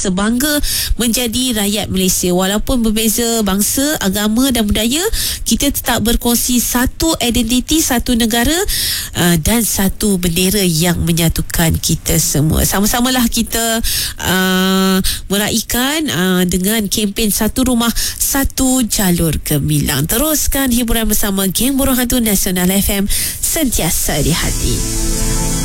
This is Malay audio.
rasa bangga menjadi rakyat Malaysia. Walaupun berbeza bangsa, agama dan budaya, kita tetap berkongsi satu identiti, satu negara dan satu bendera yang menyatukan kita semua. Sama-samalah kita meraihkan dengan kempen Satu Rumah Satu Jalur Gemilang. Teruskan hiburan bersama Geng Borong Hantu Nasional FM, sentiasa di hati.